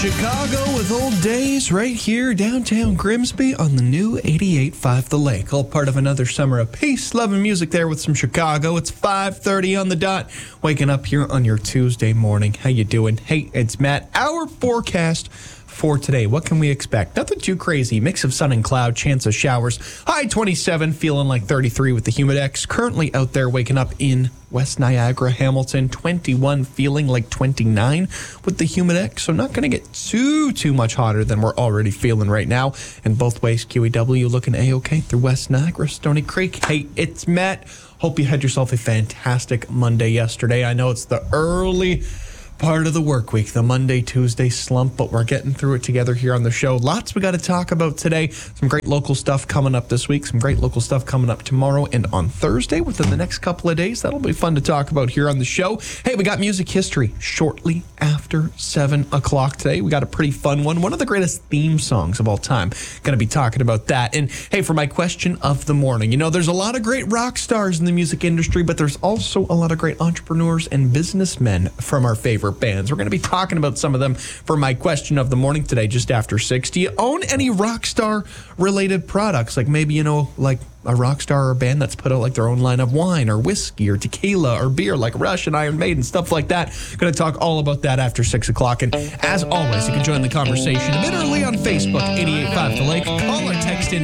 Chicago with Old Days right here downtown Grimsby on the new 88.5 The Lake. All part of another summer of peace, love, and music there with some Chicago. It's 5:30 on the dot. Waking up here on your Tuesday morning. How you doing? Hey, it's Matt. Our forecast for today. What can we expect? Nothing too crazy. Mix of sun and cloud, chance of showers. High 27, feeling like 33 with the Humidex. Currently out there waking up in West Niagara, Hamilton. 21, feeling like 29 with the Humidex. So not going to get too much hotter than we're already feeling right now. And both ways, QEW looking A-OK through West Niagara, Stony Creek. Hey, it's Matt. Hope you had yourself a fantastic Monday yesterday. I know it's the early part of the work week, the Monday, Tuesday slump, but we're getting through it together here on the show. Lots we got to talk about today. Some great local stuff coming up this week, some great local stuff coming up tomorrow and on Thursday within the next couple of days. That'll be fun to talk about here on the show. Hey, we got music history shortly after 7 o'clock today. We got a pretty fun one of the greatest theme songs of all time. Going to be talking about that. And hey, for my question of the morning, you know, there's a lot of great rock stars in the music industry, but there's also a lot of great entrepreneurs and businessmen from our favorite bands. We're going to be talking about some of them for my question of the morning today, just after 6. Do you own any rock star related products? Like maybe, you know, like a rock star or a band that's put out like their own line of wine or whiskey or tequila or beer, like Rush and Iron Maiden, stuff like that. Going to talk all about that after 6 o'clock. And as always, you can join the conversation a bit early on Facebook, 88.5 The Lake. Call or text in